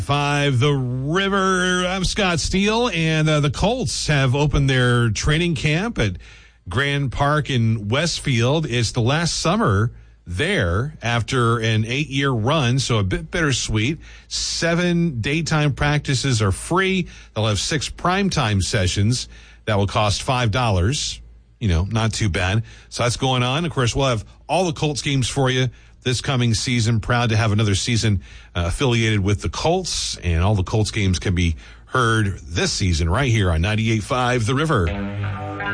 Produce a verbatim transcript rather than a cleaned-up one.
Five, the River. I'm Scott Steele, and uh, the Colts have opened their training camp at Grand Park in Westfield. It's the last summer there after an eight-year run, so a bit bittersweet. Seven daytime practices are free. They'll have six primetime sessions that will cost five dollars. You know, not too bad. So that's going on. Of course, we'll have all the Colts games for you this coming season. Proud to have another season uh, affiliated with the Colts, and all the Colts games can be heard this season right here on ninety-eight point five The River.